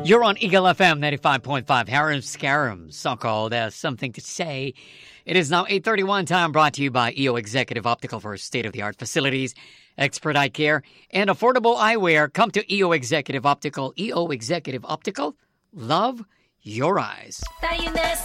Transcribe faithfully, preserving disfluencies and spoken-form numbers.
You're on Eagle F M ninety-five point five. Harum Scarum, so called uh, Something to Say. It is now eight thirty-one time, brought to you by E O Executive Optical for state-of-the-art facilities, expert eye care, and affordable eyewear. Come to E O Executive Optical. E O Executive Optical. Love your eyes. Tayo na